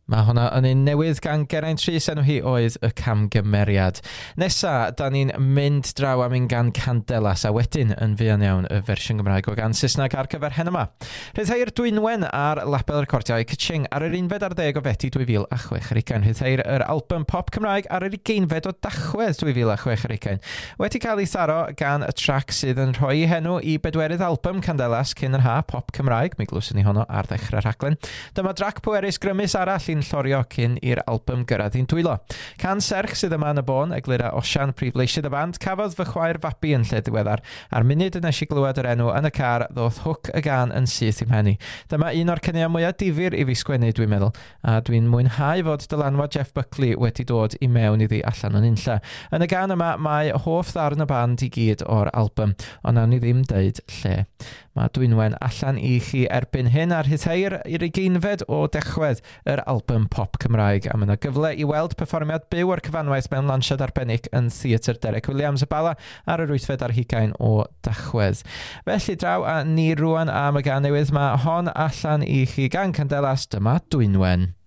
Mae hwnna yn un newydd gan Geraint Rhys, enw hi oedd Y Camgymeriad. Nesa, da ni'n mynd draw am un gan Candelas, a wedyn yn fuan iawn y fersiwn Gymraeg o gan Saesneg ar gyfer hyn yma. Rhyddheir Dwynwen ar label recordiau Cyching ar yr 11 o Fedi 2026. Rhyddheir yr album pop Cymraeg ar yr 20 o Dachwedd 2026. Wedi cael ei tharo gan y trac sydd yn rhoi henw i bedwerydd album Candelas cyn yr ha pop Cymraeg. Mi glwsyn ni honno ar ddechrau'r rhaglen. Dyma drac pwerus grymus arall llorio cyn i'r album gyrraedd i'n dwylo. Can serch sydd yma yn y bôn, eglura Osian prifleisydd y band, cafodd fy chwaer fabi yn lle diweddar. A'r munud yn eisiau glywed yr enw yn y car, ddoth hwc y gan yn syth i'm henni. Dyma un o'r cynnau mwyaf difyr i fi sgwennu, dwi'n meddwl, a dwi'n mwynhau fod dylanwad Jeff Buckley wedi dod i mewn iddi allan o'n unlla. Yn y gan yma, mae hoff ddarn y band i gyd o'r album, ond nawn ni ddim deud lle. Mae Dwynwen allan i chi erbyn hyn ar Rhyddheir i'r 20 o Dechwedd yr album pop Cymraeg, a mae yna gyfle i weld perfformiad byw o'r cyfanwaith mewn lansiad arbennig yn Theatr Derek Williams y Bala ar yr 8 ar 20 o Dachwedd. Felly draw a ni rwan am y gan newydd, mae hon allan i chi gan Candelas, dyma Dwynwen.